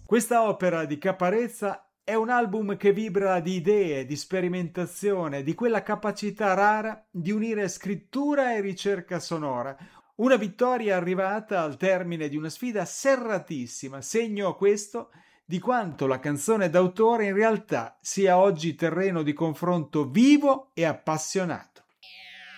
Questa opera di Caparezza è un album che vibra di idee, di sperimentazione, di quella capacità rara di unire scrittura e ricerca sonora. Una vittoria arrivata al termine di una sfida serratissima, segno questo di quanto la canzone d'autore in realtà sia oggi terreno di confronto vivo e appassionato.